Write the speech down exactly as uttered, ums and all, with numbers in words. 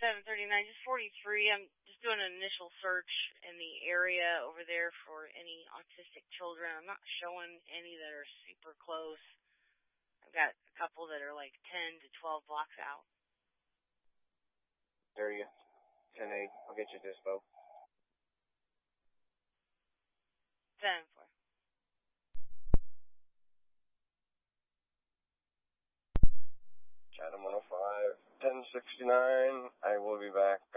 seven thirty-nine, just forty-three. I'm just doing an initial search in the area over there for any autistic children. I'm not showing any that are super close. I've got a couple that are like ten to twelve blocks out. There you go. ten eight. I'll get you dispo. ten four. Chatham one oh five, ten sixty-nine. I will be back